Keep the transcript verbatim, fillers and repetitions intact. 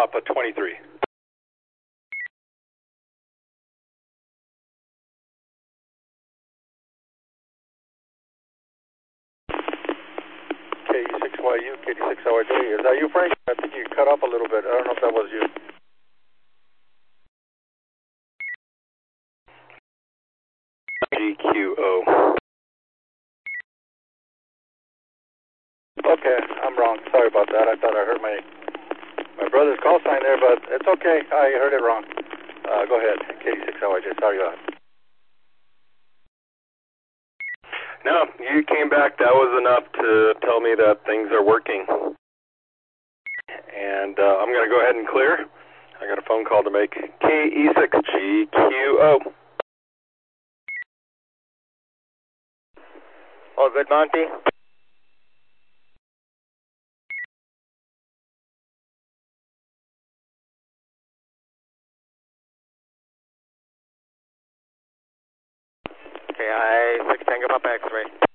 Papa twenty-three. K D six Y U, K D six L R J. Is that you, Frank? I think you cut up a little bit. I don't know if that was you. G Q O. Okay, I'm wrong. Sorry about that. I thought I heard my my brother's call sign there, but it's okay. I heard it wrong. Uh, go ahead, K D six L R J. Sorry about it. No, you came back. That was enough to tell me that things are working. And uh, I'm going to go ahead and clear. I got a phone call to make. K E six G Q O. All good, Monty? K I six Tango Papa X-ray.